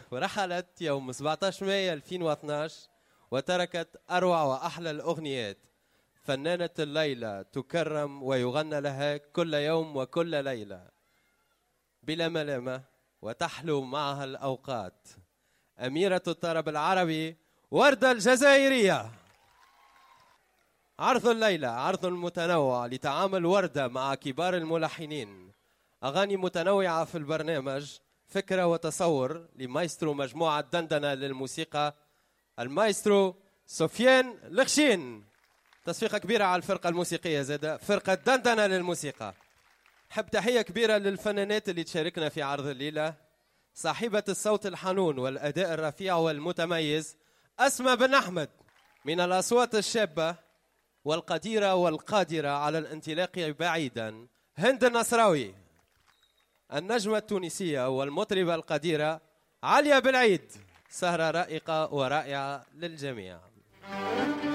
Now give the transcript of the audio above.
ورحلت يوم 17 مايو 2012 وتركت أروع وأحلى الأغنيات. فنانة الليلة تكرم ويغنى لها كل يوم وكل ليلة بلا ملامة وتحلو معها الأوقات. أميرة الطرب العربي وردة الجزائرية. عرض الليلة عرض متنوع لتعامل وردة مع كبار الملحنين. أغاني متنوعة في البرنامج، فكرة وتصور لمايسترو مجموعة دندنة للموسيقى المايسترو سفيان الخشين. تصفيقة كبيرة على الفرقة الموسيقية زادة فرقة دندنة للموسيقى. حب تحية كبيرة للفنانات اللي تشاركنا في عرض الليلة. صاحبة الصوت الحنون والأداء الرفيع والمتميز أسماء بن أحمد، من الأصوات الشابة والقديرة والقادرة على الانطلاق بعيدا هند النصراوي. النجمة التونسية والمطربة القديرة عليا بالعيد. سهرة رائقة ورائعة للجميع.